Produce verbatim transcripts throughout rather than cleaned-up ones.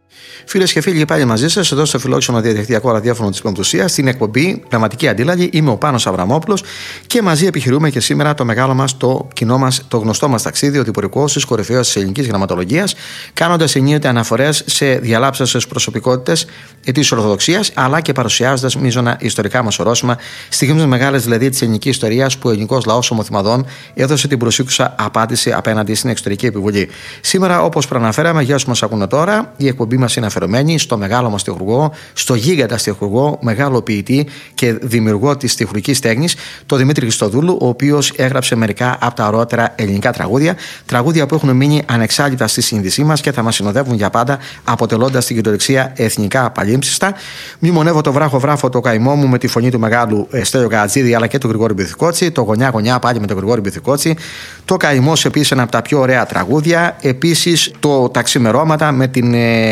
Φίλες και φίλοι, πάλι μαζί σας εδώ στο φιλόξενο διαδικτυακό ραδιόφωνο της Πεμπτουσίας, στην εκπομπή Πνευματική Αντίλαλη. Είμαι ο Πάνος Αβραμόπουλος και μαζί επιχειρούμε και σήμερα το μεγάλο μας, το κοινό μας, το γνωστό μας ταξίδι οδηπορικό στις κορυφαίες της ελληνικής γραμματολογίας, κάνοντας ενίοτε αναφορές σε διαλάψασες προσωπικότητες της Ορθοδοξίας, αλλά και παρουσιάζοντας μείζωνα ιστορικά μας ορόσημα, στιγμές μεγάλες δηλαδή της ελληνικής ιστορίας που ο ελληνικός λαός ομοθυμαδών έδωσε την προσήκουσα απάντηση απέναντι στην εξωτερική επιβολή. Σήμερα, όπως προαναφέραμε, για όσους μας ακούνε τώρα, η εκπομπή μας είναι αφιερωμένη στο μεγάλο μας στιχουργό, στο γίγαντα στιχουργό, μεγάλο ποιητή και δημιουργό της στιχουργικής τέχνης, τον Δημήτρη Χριστοδούλου, ο οποίος έγραψε μερικά από τα ωραιότερα ελληνικά τραγούδια. Τραγούδια που έχουν μείνει ανεξάλληπτα στη σύνδεσή μας και θα μας συνοδεύουν για πάντα, αποτελώντας την κυριολεξία εθνικά απαλήμψιστα. Μνημονεύω το βράχο βράχο το καημό μου με τη φωνή του μεγάλου Στέλιο Καρατζίδη αλλά και του Γρηγόρη Μπιθικότσι. Το γωνιά γωνιά πάλι με τον Γρηγόρη Μπιθικότσι. Το καημός επίσης ένα από τα πιο ωραία τραγούδια. Επίσης το ταξιμερώματα με την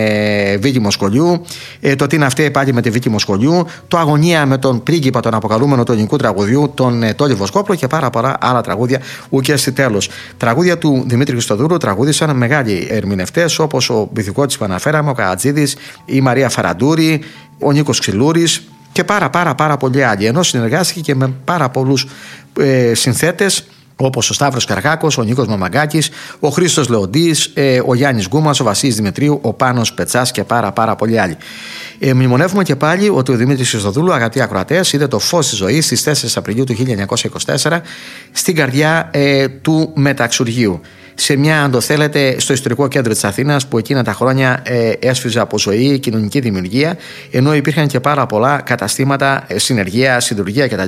ε, Βίκη Μοσκολιού. Ε, το τι είναι αυτή πάλι με τη Βίκη Μοσκολιού. Το αγωνία με τον πρίγκιπα, τον αποκαλούμενο του ελληνικού τραγουδιού, τον ε, Τόλι Βοσκόπλο και πάρα πολλά άλλα τραγούδια. Ουκέ στη τέλος. Τραγούδια του Δημήτρη Χριστοδούλου τραγούδισαν μεγάλοι ερμηνευτές όπως ο Μπιθικότσης που αναφέραμε, ο Καρατζίδης, η Μαρία Φαραντούρη, ο Νίκος Ξυλούρης και πάρα πάρα πάρα πολλοί άλλοι. Ενώ συνεργάστηκε και με πάρα πολλούς ε, συνθέτες όπως ο Σταύρος Καρακάκος, ο Νίκος Μαμαγκάκης, ο Χρήστος Λεοντής, ε, ο Γιάννης Γκούμας, ο Βασίλης Δημητρίου, ο Πάνος Πετσάς και πάρα πάρα πολλοί άλλοι. Ε, μνημονεύουμε και πάλι ότι ο Δημήτρης Χριστοδούλου, αγαπητοί ακροατές, είδε το φως της ζωής στις τέσσερις Απριλίου του χίλια εννιακόσια είκοσι τέσσερα στην καρδιά ε, του Μεταξουργείου. Σε μια, αν το θέλετε, στο ιστορικό κέντρο της Αθήνας, που εκείνα τα χρόνια ε, έσφιζε από ζωή, κοινωνική δημιουργία, ενώ υπήρχαν και πάρα πολλά καταστήματα, ε, συνεργεία, συντουργία κτλ.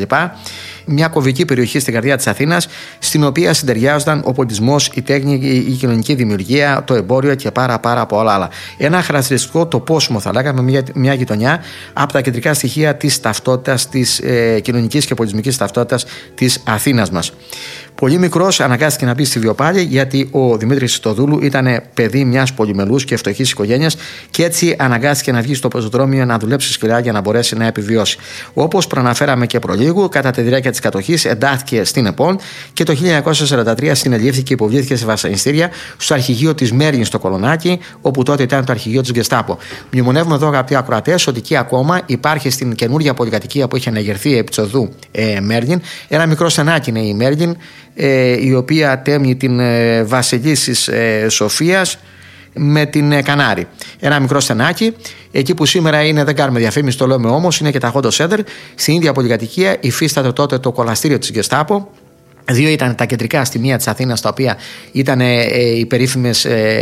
Μια κομβική περιοχή στην καρδιά της Αθήνας, στην οποία συντεριάζονταν ο πολιτισμός, η τέχνη, η κοινωνική δημιουργία, το εμπόριο και πάρα, πάρα πολλά άλλα. Ένα χαρακτηριστικό τοπόσιμο, θα λέγαμε, μια, μια γειτονιά από τα κεντρικά στοιχεία της ταυτότητας, της ε, κοινωνικής και πολιτισμικής ταυτότητας της Αθήνας μας. Πολύ μικρός αναγκάστηκε να μπει στη βιοπάλη, γιατί ο Δημήτρης Χριστοδούλου ήταν παιδί μιας πολυμελούς και φτωχής οικογένειας και έτσι αναγκάστηκε να βγει στο πεζοδρόμιο να δουλέψει σκληρά για να μπορέσει να επιβιώσει. Όπως προαναφέραμε και προλίγου, κατά τη διάρκεια της κατοχής εντάχθηκε στην ΕΠΟΝ και το χίλια εννιακόσια σαράντα τρία συνελήφθηκε και υποβλήθηκε σε βασανιστήρια στο αρχηγείο της Μέρλιν στο Κολονάκι, όπου τότε ήταν το αρχηγείο της Γκεστάπο. Μνημονεύουμε εδώ, αγαπητοί ακροατές, ότι εκεί ακόμα υπάρχει στην καινούργια πολυκατοικία που έχει αναγερθεί επί της οδού ε, Μέρλιν ένα μικρό στενάκι, είναι η Μέρλιν, Ε, η οποία τέμνει την ε, Βασιλίσσης ε, Σοφίας με την ε, Κανάρη. Ένα μικρό στενάκι, εκεί που σήμερα είναι, δεν κάνουμε διαφήμιση, το λέμε όμως, είναι και τα Χόντο Σέντερ. Στην ίδια πολυκατοικία υφίσταται τότε το κολαστήριο της Γκεστάπο. Δύο ήταν τα κεντρικά σημεία της Αθήνας, τα οποία ήταν ε, οι περίφημες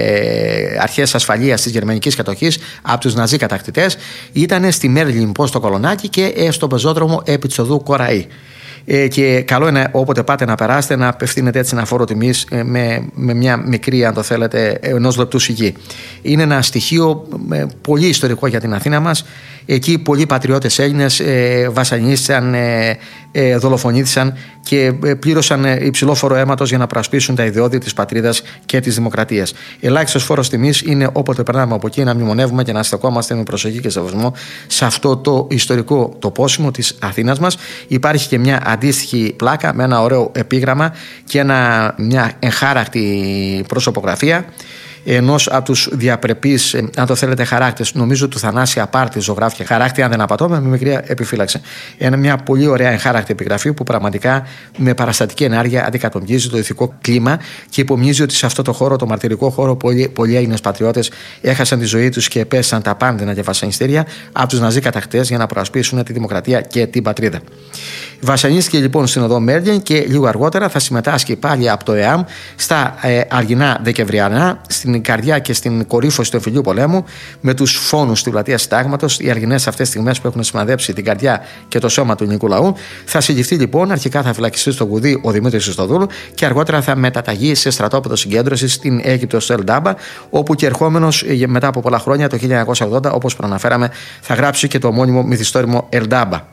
ε, αρχές ασφαλείας της γερμανικής κατοχής από τους ναζί κατακτητές. Ήταν στη Μέρλιν, πώς, στο Κολονάκι και ε, στον πεζόδρομο επί της οδού Κοραή. Ε, και καλό είναι όποτε πάτε να περάσετε να απευθύνετε έτσι ένα φόρο τιμής ε, με, με μια μικρή, αν το θέλετε, ενός λεπτού σιγή. Είναι ένα στοιχείο ε, πολύ ιστορικό για την Αθήνα μας. Εκεί πολλοί πατριώτες Έλληνες ε, βασανίστηκαν, ε, ε, δολοφονήθησαν και ε, πλήρωσαν υψηλό φόρο αίματος για να προασπίσουν τα ιδεώδη της πατρίδας και της δημοκρατίας. Ελάχιστος φόρος τιμής είναι όποτε περνάμε από εκεί να μνημονεύουμε και να στεκόμαστε με προσοχή και σεβασμό σε αυτό το ιστορικό τοπόσιμο της Αθήνας μας. Υπάρχει και μια αντίστοιχη πλάκα με ένα ωραίο επίγραμμα και ένα, μια εγχάρακτη προσωπογραφία ενός από τους διαπρεπείς, αν το θέλετε, χαράκτες, νομίζω του Θανάση Απάρτη, ζωγράφια χαράκτη, αν δεν απατώμε, με μικρή επιφύλαξη. Είναι μια πολύ ωραία εγχάρακτη επιγραφή που πραγματικά με παραστατική ενέργεια αντικατοπτρίζει το ηθικό κλίμα και υπομνίζει ότι σε αυτό το χώρο, το μαρτυρικό χώρο, πολλοί, πολλοί Έλληνες πατριώτες έχασαν τη ζωή τους και επέστησαν τα πάνδυνα και βασανιστήρια από τους ναζί κατακτητές για να προασπίσουν τη δημοκρατία και την πατρίδα. Βασανίστηκε λοιπόν στην οδό Μέρλιν και λίγο αργότερα θα συμμετάσχει πάλι από το ΕΑΜ στα ε, αργινά Δεκεμβριανά, στην καρδιά και στην κορύφωση του εμφυλίου πολέμου, με τους φόνους του πλατείας Συντάγματος, οι αργινές αυτές στιγμές που έχουν σημαδέψει την καρδιά και το σώμα του ελληνικού λαού. Θα συλληφθεί λοιπόν, αρχικά θα φυλακιστεί στο Γουδί ο Δημήτρης Χριστοδούλου και αργότερα θα μεταταγεί σε στρατόπεδο συγκέντρωσης στην Αίγυπτο, στο Ελντάμπα, όπου και ερχόμενος μετά από πολλά χρόνια, το χίλια εννιακόσια ογδόντα, όπως προαναφέραμε, θα γράψει και το ομώνυμο μυθιστόρημο Ελντάμπα.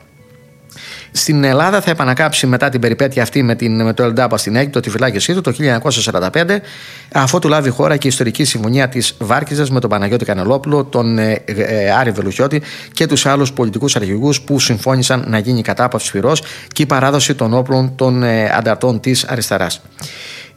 Στην Ελλάδα θα επανακάψει μετά την περιπέτεια αυτή με, την, με το Ελντάμπα στην Αίγυπτο τη φυλάκισή του το χίλια εννιακόσια σαράντα πέντε, αφού του λάβει χώρα και η ιστορική συμφωνία της Βάρκιζας με τον Παναγιώτη Κανελόπουλο, τον ε, ε, Άρη Βελουχιώτη και τους άλλους πολιτικούς αρχηγούς που συμφώνησαν να γίνει η κατάπαυση πυρός και η παράδοση των όπλων των ε, ανταρτών της αριστεράς.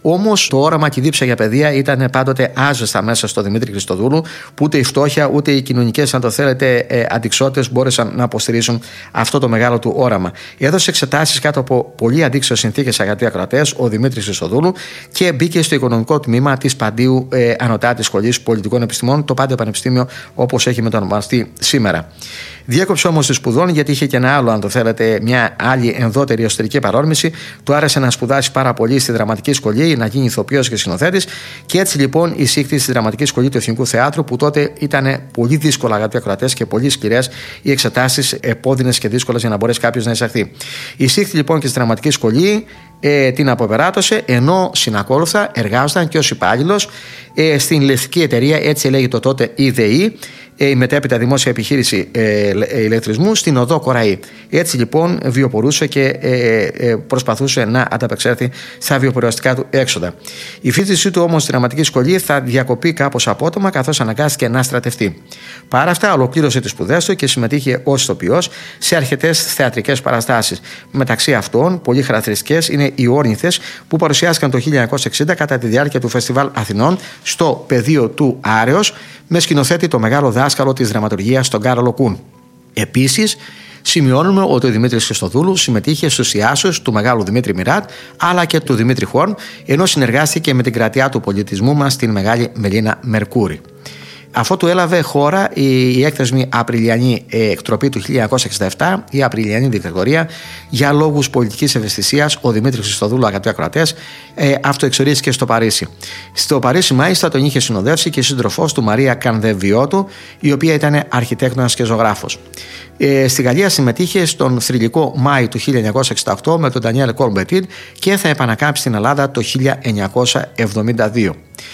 Όμως το όραμα και η δίψα για παιδεία ήταν πάντοτε άζεστα μέσα στο Δημήτρη Χριστοδούλου, που ούτε η φτώχεια ούτε οι κοινωνικές, αν το θέλετε, αντιξότητες μπόρεσαν να αποστηρίσουν αυτό το μεγάλο του όραμα. Έδωσε εξετάσεις κάτω από πολύ αντίξωες συνθήκες, αγαπητοί ακροατές, ο Δημήτρης Χριστοδούλου, και μπήκε στο οικονομικό τμήμα της Παντίου ε, Ανωτάτης Σχολής Πολιτικών Επιστημών, το Πάντιο Πανεπιστήμιο όπως έχει μετονομαστεί σήμερα. Διέκοψε όμως τη σπουδών, γιατί είχε και ένα άλλο, αν το θέλετε, μια άλλη ενδότερη εσωτερική παρόρμηση. Του άρεσε να σπουδάσει πάρα πολύ στη δραματική σχολή, να γίνει ηθοποιός και σκηνοθέτης, και έτσι λοιπόν εισήχθη στη δραματική σχολή του Εθνικού Θεάτρου, που τότε ήταν πολύ δύσκολα, αγαπητοί ακροατές, και πολύ σκληρές οι εξετάσεις, επώδυνες και δύσκολες για να μπορέσει κάποιος να εισαχθεί. Εισήχθη λοιπόν και στη δραματική σχολή, ε, την αποπεράτωσε, ενώ συνακόλουθα εργάζονταν και ως υπάλληλος ε, στην ηλεκτρική εταιρεία, έτσι λέγει το τότε η ΔΕΗ, η μετέπειτα δημόσια επιχείρηση ε, ηλεκτρισμού, στην οδό Κοραή. Έτσι λοιπόν βιοπορούσε και ε, ε, προσπαθούσε να ανταπεξέλθει στα βιοπορευτικά του έξοδα. Η φοιτησή του όμως στη δραματική σχολή θα διακοπεί κάπως απότομα, καθώς αναγκάστηκε να στρατευτεί. Παρά αυτά, ολοκλήρωσε τις σπουδές του και συμμετείχε ως ηθοποιός σε αρκετές θεατρικές παραστάσεις. Μεταξύ αυτών, πολύ χαρακτηριστικές είναι οι Όρνηθες, που παρουσιάστηκαν το χίλια εννιακόσια εξήντα κατά τη διάρκεια του Φεστιβάλ Αθηνών στο πεδίο του Άρεως, με σκηνοθέτη το μεγάλο δάσκαλο της δραματουργίας, τον Κάρολο Κούν. Επίσης, σημειώνουμε ότι ο Δημήτρης Χριστοδούλου συμμετείχε στους ιάσους του μεγάλου Δημήτρη Μιράτ, αλλά και του Δημήτρη Χόρν, ενώ συνεργάστηκε με την κρατιά του πολιτισμού μας, την μεγάλη Μελίνα Μερκούρη. Αφότου έλαβε χώρα η έκθεσμη Απριλιανή εκτροπή του χίλια εννιακόσια εξήντα επτά, η Απριλιανή δικτατορία, για λόγους πολιτικής ευαισθησίας, ο Δημήτρης Χριστοδούλου, αγαπητοί ακροατές, αυτοεξορίστηκε στο Παρίσι. Στο Παρίσι, μάλιστα, τον είχε συνοδεύσει και η σύντροφός του Μαρία Κανδεβιώτου, η οποία ήταν αρχιτέκτονας και ζωγράφος. Ε, στη Γαλλία συμμετείχε στον θρυλικό Μάη του χίλια εννιακόσια εξήντα οκτώ με τον Ντανιέλ Κολμπετίν και θα επανακάμψει στην Ελλάδα το χίλια εννιακόσια εβδομήντα δύο.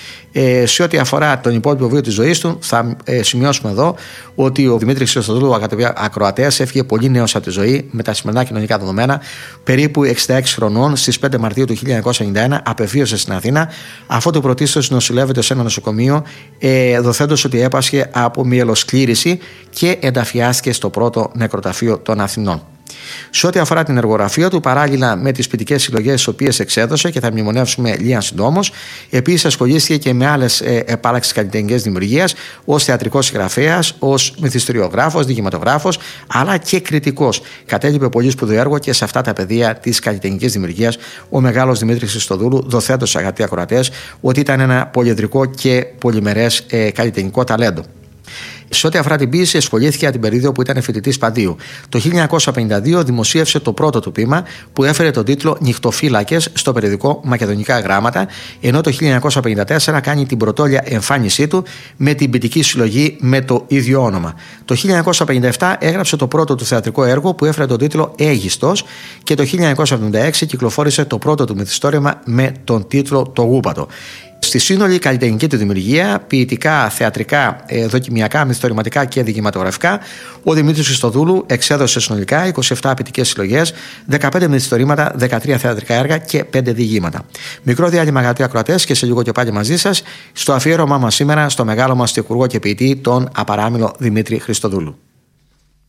Ε, σε ό,τι αφορά τον υπόλοιπο βίο της ζωής του, θα ε, σημειώσουμε εδώ ότι ο Δημήτρης Χριστοδούλου, αγαπητοί ακροατές, έφυγε πολύ νέος από τη ζωή με τα σημερινά κοινωνικά δεδομένα, περίπου εξήντα έξι χρονών, στις πέντε Μαρτίου του χίλια εννιακόσια ενενήντα ένα, απεβίωσε στην Αθήνα, αφού το πρωτίστως νοσηλεύεται σε ένα νοσοκομείο, ε, δοθέντως ότι έπασχε από μυελοσκλήρηση και ενταφιάστηκε στο πρώτο νεκροταφείο των Αθηνών. Σε ό,τι αφορά την εργογραφία του, παράλληλα με τις ποιητικές συλλογές τις οποίες εξέδωσε, και θα μνημονεύσουμε λίγα συντόμως, επίσης ασχολήθηκε και με άλλες ε, επάλαξεις καλλιτεχνικές δημιουργίας, ως θεατρικός συγγραφέας, ως μυθιστοριογράφος, διηγηματογράφος, αλλά και κριτικός. Κατέλειπε πολύ σπουδαίο έργο και σε αυτά τα πεδία της καλλιτεχνικής δημιουργίας ο μεγάλος Δημήτρης Χριστοδούλου, δοθέντως, αγαπητοί ακροατές, ότι ήταν ένα πολυεδρικό και πολυμερές ε, καλλιτεχνικό ταλέντο. Σε ό,τι αφορά την ποίηση, ασχολήθηκε την περίοδο που ήταν φοιτητής Παντίου. Το χίλια εννιακόσια πενήντα δύο δημοσίευσε το πρώτο του ποίημα, που έφερε τον τίτλο Νυχτοφύλακες στο περιοδικό Μακεδονικά Γράμματα, ενώ το χίλια εννιακόσια πενήντα τέσσερα κάνει την πρωτόλια εμφάνισή του με την ποιητική συλλογή με το ίδιο όνομα. Το χίλια εννιακόσια πενήντα επτά έγραψε το πρώτο του θεατρικό έργο, που έφερε τον τίτλο Αίγιστος, και το χίλια εννιακόσια εβδομήντα έξι κυκλοφόρησε το πρώτο του μυθιστόρημα με τον τίτλο Το Γούπατο. Στη σύνολη καλλιτεχνική του δημιουργία, ποιητικά, θεατρικά, δοκιμιακά, μυθιστορηματικά και διηγηματογραφικά, ο Δημήτρης Χριστοδούλου εξέδωσε συνολικά είκοσι επτά ποιητικές συλλογές, δεκαπέντε μυθιστορήματα, δεκατρία θεατρικά έργα και πέντε διηγήματα. Μικρό διάλειμμα, αγαπητοί ακροατές, και σε λίγο και πάλι μαζί σας στο αφιέρωμά μας σήμερα στο μεγάλο μας τυχουργό και ποιητή, τον απαράμιλο Δημήτρη Χριστοδούλου.